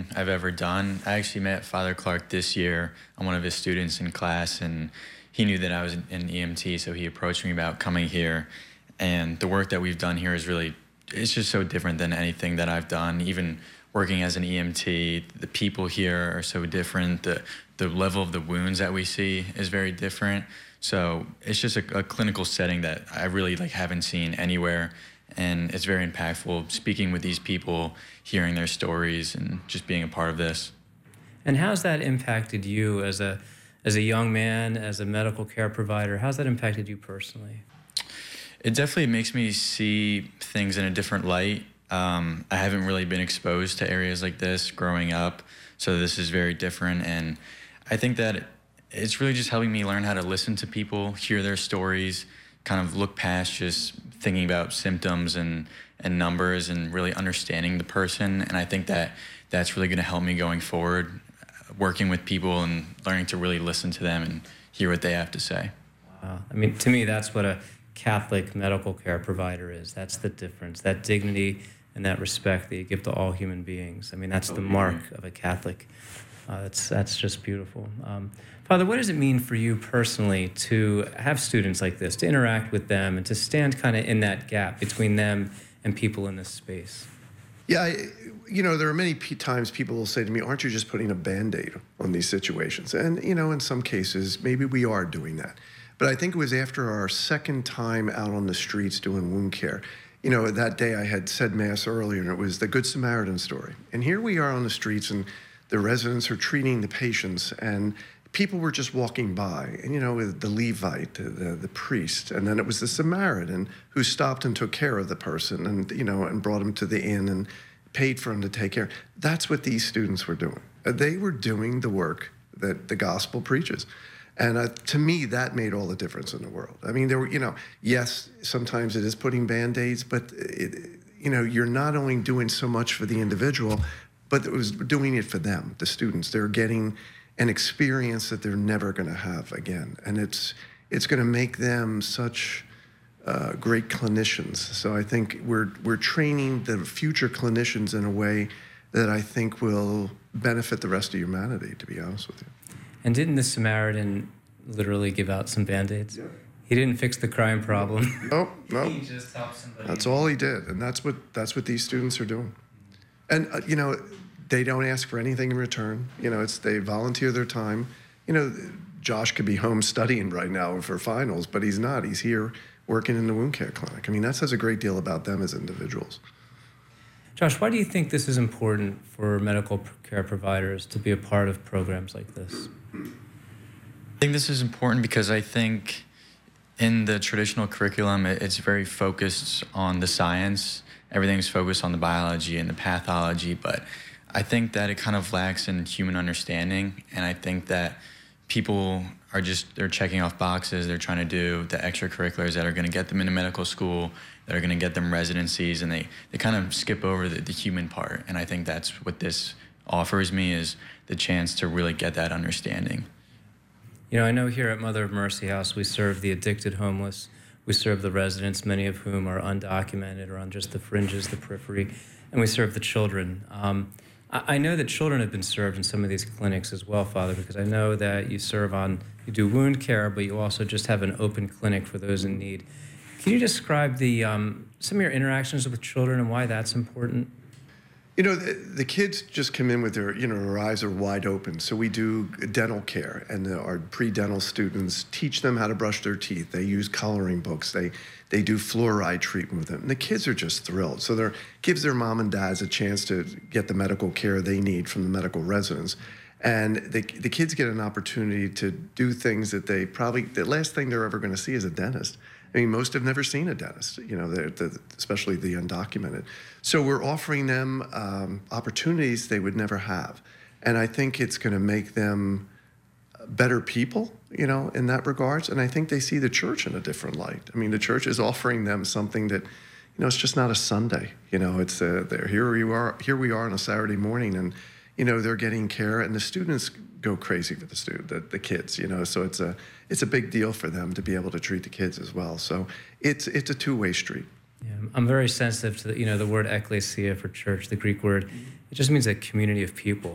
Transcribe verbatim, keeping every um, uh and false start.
everything I've ever done. I actually met Father Clark this year. I'm one of his students in class, and he knew that I was an E M T, so he approached me about coming here. And the work that we've done here is really, it's just so different than anything that I've done. Even working as an E M T, the people here are so different. The, the level of the wounds that we see is very different. So it's just a, a clinical setting that I really like haven't seen anywhere. And it's very impactful speaking with these people, hearing their stories, and just being a part of this. And how's that impacted you as a, as a young man, as a medical care provider? How's that impacted you personally? It definitely makes me see things in a different light. Um, I haven't really been exposed to areas like this growing up, so this is very different. And I think that it's really just helping me learn how to listen to people, hear their stories, kind of look past just thinking about symptoms and, and numbers, and really understanding the person. And I think that that's really going to help me going forward, working with people and learning to really listen to them and hear what they have to say. Wow. I mean, to me, that's what a Catholic medical care provider is. That's the difference, that dignity and that respect that you give to all human beings. I mean, that's the mark of a Catholic. Uh, that's, that's just beautiful. Um, Father, what does it mean for you personally to have students like this, to interact with them, and to stand kind of in that gap between them and people in this space? Yeah, I, you know, there are many p times people will say to me, aren't you just putting a Band-Aid on these situations? And, you know, in some cases, maybe we are doing that. But I think it was after our second time out on the streets doing wound care. You know, that day I had said Mass earlier, and it was the Good Samaritan story. And here we are on the streets, and the residents are treating the patients, and people were just walking by. And, you know, the Levite, the, the, the priest, and then it was the Samaritan who stopped and took care of the person, and, you know, and brought him to the inn and paid for him to take care. That's what these students were doing. They were doing the work that the gospel preaches. And uh, to me, that made all the difference in the world. I mean, there were, you know, yes, sometimes it is putting Band-Aids, but, it, you know, you're not only doing so much for the individual, but it was doing it for them, the students. They're getting an experience that they're never going to have again. And it's, it's going to make them such uh, great clinicians. So I think we're, we're training the future clinicians in a way that I think will benefit the rest of humanity, to be honest with you. And didn't the Samaritan literally give out some Band-Aids? Yeah. He didn't fix the crime problem. No, no. He just helped somebody. That's all he did, and that's what that's what these students are doing. And uh, you know, they don't ask for anything in return. You know, it's they volunteer their time. You know, Josh could be home studying right now for finals, but he's not. He's here working in the wound care clinic. I mean, that says a great deal about them as individuals. Josh, why do you think this is important for medical care providers to be a part of programs like this? I think this is important because I think in the traditional curriculum, it's very focused on the science. Everything's focused on the biology and the pathology, but I think that it kind of lacks in human understanding. And I think that people are just, they're checking off boxes. They're trying to do the extracurriculars that are going to get them into medical school, that are going to get them residencies, and they, they kind of skip over the, the human part. And I think that's what this offers me, is the chance to really get that understanding. You know, I know here at Mother of Mercy House, we serve the addicted homeless. We serve the residents, many of whom are undocumented or on just the fringes, the periphery, and we serve the children. Um, I, I know that children have been served in some of these clinics as well, Father, because I know that you serve on, you do wound care, but you also just have an open clinic for those in need. Can you describe the um, some of your interactions with children and why that's important? You know, the, the kids just come in with their, you know, their eyes are wide open. So we do dental care, and the, our pre-dental students teach them how to brush their teeth. They use coloring books. They they do fluoride treatment with them. And the kids are just thrilled. So there gives their mom and dads a chance to get the medical care they need from the medical residents. And the, the kids get an opportunity to do things that they probably, the last thing they're ever going to see is a dentist. I mean, most have never seen a dentist, you know, they're, they're, especially the undocumented. So we're offering them um, opportunities they would never have. And I think it's going to make them better people, you know, in that regards. And I think they see the church in a different light. I mean, the church is offering them something that, you know, it's just not a Sunday. You know, it's uh, there. Here we are. Here we are on a Saturday morning, and you know, they're getting care, and the students go crazy for the student, the, the kids, you know, so it's a, it's a big deal for them to be able to treat the kids as well. So it's, it's a two-way street. Yeah, I'm very sensitive to the, you know, the word ecclesia for church, the Greek word. It just means a community of people.